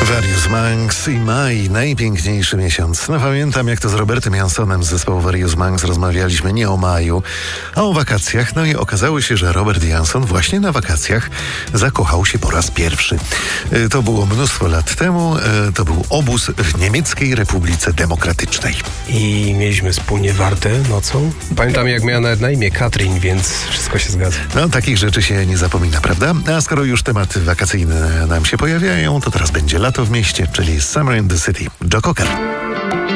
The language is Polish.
Various Monks i maj, najpiękniejszy miesiąc. No pamiętam, jak to z Robertem Jansonem z zespołu Various Monks rozmawialiśmy nie o maju, a o wakacjach. No i okazało się, że Robert Janson właśnie na wakacjach zakochał się po raz pierwszy. To było mnóstwo lat temu. To był obóz w Niemieckiej Republice Demokratycznej. I mieliśmy wspólnie wartę nocą. Pamiętam, jak miała nawet na imię Katrin, więc wszystko się zgadza. No, takich rzeczy się nie zapomina, prawda? A skoro już tematy wakacyjne nam się pojawiają, to teraz będzie lato w mieście, czyli Summer in the City. Joe Cocker.